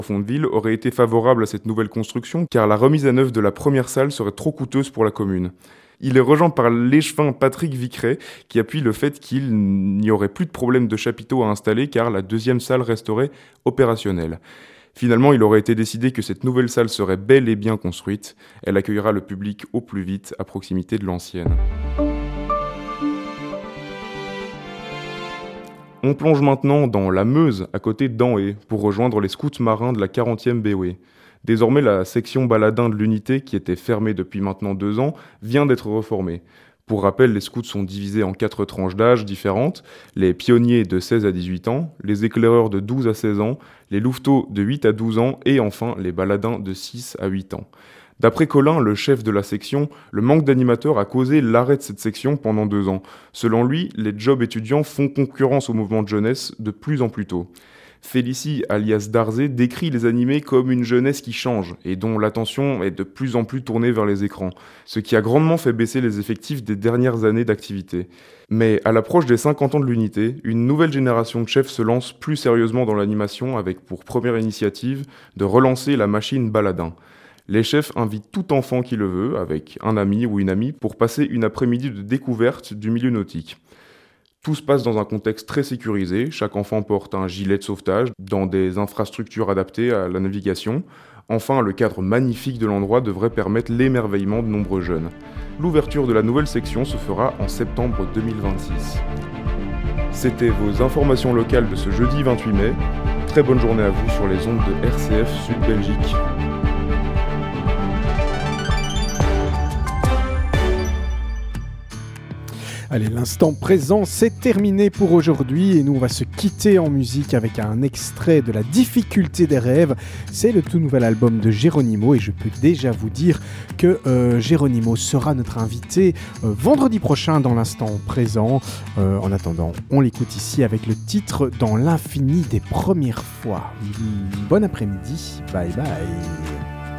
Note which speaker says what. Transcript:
Speaker 1: Fondeville aurait été favorable à cette nouvelle construction car la remise à neuf de la première salle serait trop coûteuse pour la commune. Il est rejoint par l'échevin Patrick Vicret qui appuie le fait qu'il n'y aurait plus de problème de chapiteaux à installer car la deuxième salle resterait opérationnelle. Finalement, il aurait été décidé que cette nouvelle salle serait bel et bien construite. Elle accueillera le public au plus vite à proximité de l'ancienne. On plonge maintenant dans la Meuse, à côté d'Anhé, pour rejoindre les scouts marins de la 40e BOE. Désormais, la section baladin de l'unité, qui était fermée depuis maintenant 2 ans, vient d'être reformée. Pour rappel, les scouts sont divisés en 4 tranches d'âge différentes, les pionniers de 16 à 18 ans, les éclaireurs de 12 à 16 ans, les louveteaux de 8 à 12 ans et enfin les baladins de 6 à 8 ans. D'après Colin, le chef de la section, le manque d'animateurs a causé l'arrêt de cette section pendant 2 ans. Selon lui, les jobs étudiants font concurrence au mouvement de jeunesse de plus en plus tôt. Félicie, alias Darzé, décrit les animés comme une jeunesse qui change et dont l'attention est de plus en plus tournée vers les écrans, ce qui a grandement fait baisser les effectifs des dernières années d'activité. Mais à l'approche des 50 ans de l'unité, une nouvelle génération de chefs se lance plus sérieusement dans l'animation avec pour première initiative de relancer la machine baladin. Les chefs invitent tout enfant qui le veut, avec un ami ou une amie, pour passer une après-midi de découverte du milieu nautique. Tout se passe dans un contexte très sécurisé, chaque enfant porte un gilet de sauvetage, dans des infrastructures adaptées à la navigation. Enfin, le cadre magnifique de l'endroit devrait permettre l'émerveillement de nombreux jeunes. L'ouverture de la nouvelle section se fera en septembre 2026. C'était vos informations locales de ce jeudi 28 mai. Très bonne journée à vous sur les ondes de RCF Sud Belgique.
Speaker 2: Allez, l'instant présent, c'est terminé pour aujourd'hui et nous on va se quitter en musique avec un extrait de La difficulté des rêves. C'est le tout nouvel album de Geronimo et je peux déjà vous dire que Geronimo sera notre invité vendredi prochain dans l'instant présent. En attendant, on l'écoute ici avec le titre Dans l'infini des premières fois. Bon après-midi, bye bye.